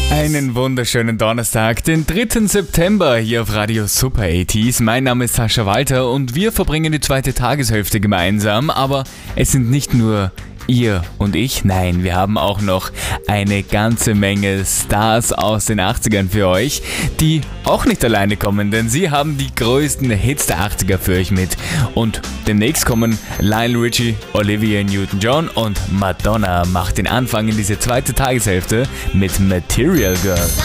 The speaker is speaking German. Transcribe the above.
Einen wunderschönen Donnerstag, den 3. September hier auf Radio Super 80s. Mein Name ist Sascha Walter und wir verbringen die zweite Tageshälfte gemeinsam. Aber es sind nicht nur ihr und ich, nein, wir haben auch noch eine ganze Menge Stars aus den 80ern für euch, die auch nicht alleine kommen, denn sie haben die größten Hits der 80er für euch mit. Und demnächst kommen Lionel Richie, Olivia Newton-John und Madonna macht den Anfang in diese zweite Tageshälfte mit Material Girl.